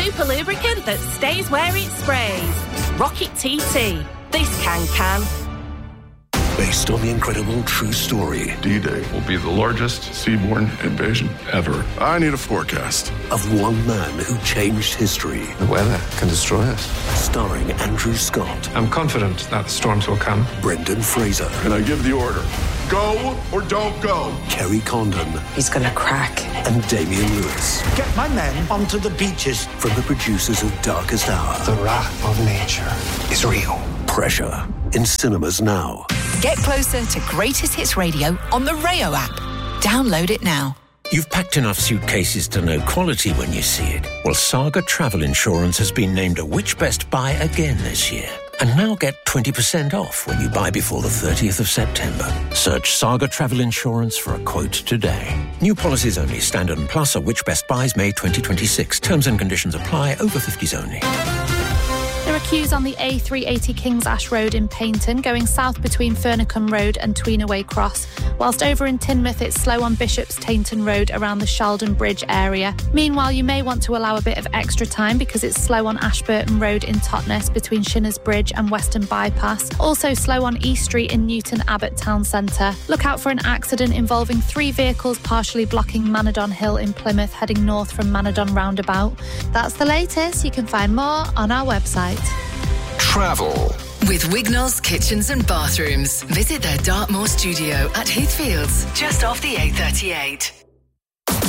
super lubricant that stays where it sprays. Rocket TT. This can. Based on the incredible true story. D-Day will be the largest seaborne invasion ever. I need a forecast. Of one man who changed history. The weather can destroy us. Starring Andrew Scott. I'm confident that the storms will come. Brendan Fraser. And I give the order. Go or don't go. Kerry Condon. He's gonna crack. And Damian Lewis. Get my men onto the beaches. From the producers of Darkest Hour. The wrath of nature is real. Pressure. In cinemas now. Get closer to Greatest Hits Radio on the Rayo app. Download it now. You've packed enough suitcases to know quality when you see it. Well, Saga Travel Insurance has been named a Which Best Buy again this year. And now get 20% off when you buy before the 30th of September. Search Saga Travel Insurance for a quote today. New policies only. Standard and Plus are Which Best Buys May 2026. Terms and conditions apply. Over 50s only. There are queues on the A380 Kings Ash Road in Paignton, going south between Fernicombe Road and Tweenaway Cross, whilst over in Teignmouth it's slow on Bishop's Tainton Road around the Sheldon Bridge area. Meanwhile, you may want to allow a bit of extra time because it's slow on Ashburton Road in Totnes between Shinners Bridge and Western Bypass. Also slow on East Street in Newton Abbot Town Centre. Look out for an accident involving 3 vehicles partially blocking Manadon Hill in Plymouth heading north from Manadon Roundabout. That's the latest. You can find more on our website. Travel with Wignall's Kitchens and Bathrooms. Visit their Dartmoor studio at Heathfields, just off the A38.